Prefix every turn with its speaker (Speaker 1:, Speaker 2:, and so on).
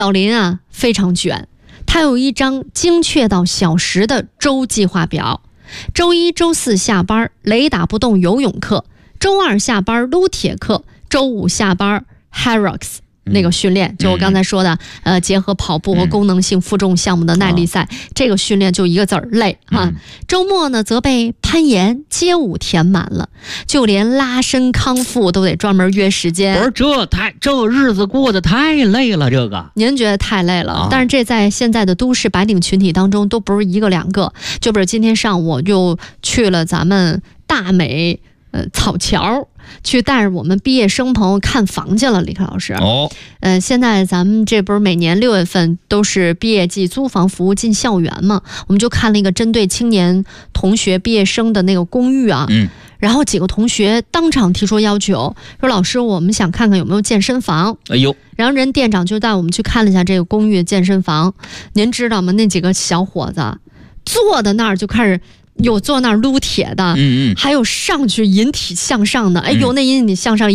Speaker 1: 老林啊非常卷，他有一张精确到小时的周计划表。周一、周四下班雷打不动游泳课，周二下班撸铁课，周五下班 Hyrox 那个训练，就我刚才说的，结合跑步和功能性负重项目的耐力赛，这个训练就一个字儿累啊。周末呢，则被攀岩、街舞填满了，就连拉伸康复都得专门约时间。
Speaker 2: 不是这日子过得太累了，这个
Speaker 1: 您觉得太累了，但是这在现在的都市白领群体当中都不是一个两个。就比如今天上午就去了咱们大美草桥，去带着我们毕业生朋友看房去了，李克老师。现在咱们这不是每年6月份都是毕业季租房服务进校园嘛，我们就看了一个针对青年同学毕业生的那个公寓啊。然后几个同学当场提出要求，说老师，我们想看看有没有健身房。然后人店长就带我们去看了一下这个公寓的健身房。您知道吗？那几个小伙子坐在那儿就开始。有坐那儿撸铁的，还有上去引体向上的，哎呦，那引体向上